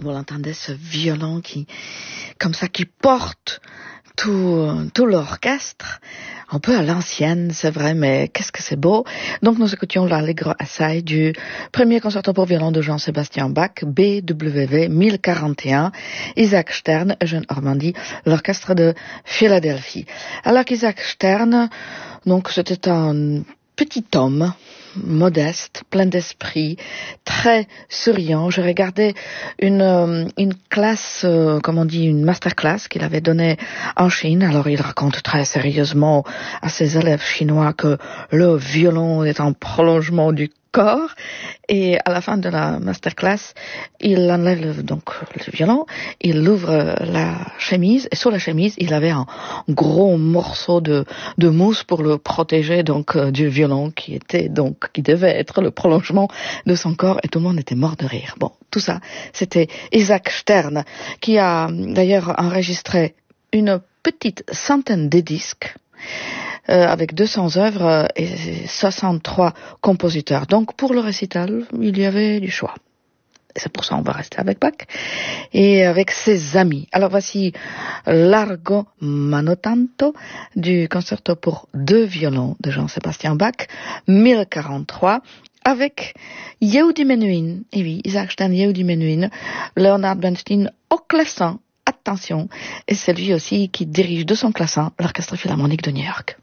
Vous l'entendez, ce violon qui, comme ça, qui porte tout l'orchestre, un peu à l'ancienne, c'est vrai, mais qu'est-ce que c'est beau. Donc nous écoutions l'Allegro assai du premier concerto pour violon de Jean-Sébastien Bach, BWV 1041, Isaac Stern, Eugène Ormandy, l'orchestre de Philadelphie. Alors qu'Isaac Stern, donc c'était un petit homme, modeste, plein d'esprit, très souriant. Je regardais une classe, une masterclass qu'il avait donnée en Chine. Alors il raconte très sérieusement à ses élèves chinois que le violon est un prolongement du corps. Et à la fin de la masterclass, il enlève donc le violon, il ouvre la chemise et sur la chemise, il avait un gros morceau de mousse pour le protéger donc du violon qui devait être le prolongement de son corps et tout le monde était mort de rire. Bon, tout ça, c'était Isaac Stern qui a d'ailleurs enregistré une petite centaine de disques avec 200 œuvres et 63 compositeurs. Donc pour le récital, il y avait du choix. Et c'est pour ça qu'on va rester avec Bach et avec ses amis. Alors voici Largo Mano Tanto du concerto pour 2 violons de Jean-Sébastien Bach, 1043, avec Yehudi Menuhin. Et oui, Isaac Stern, Yehudi Menuhin, Leonard Bernstein au clavecin. Attention, et c'est lui aussi qui dirige de son clavecin l'Orchestre Philharmonique de New York.